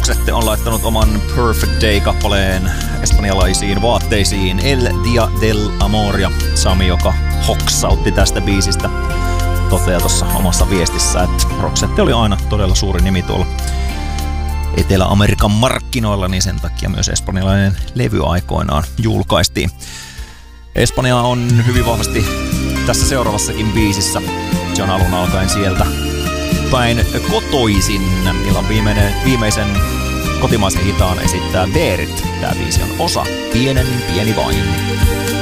Roxette on laittanut oman Perfect Day-kappaleen espanjalaisiin vaatteisiin El Dia del Amor, ja Sami, joka hoksautti tästä biisistä, toteaa tuossa omassa viestissä, että Roxette oli aina todella suuri nimi tuolla Etelä-Amerikan markkinoilla, niin sen takia myös espanjalainen levy aikoinaan julkaistiin. Espanja on hyvin vahvasti tässä seuraavassakin biisissä. Se on alun alkaen sieltä päin kotoisin. Illan viimeisen kotimaisen hitaan esittää Berit. Tää biisi on osa Pienen pieni vain.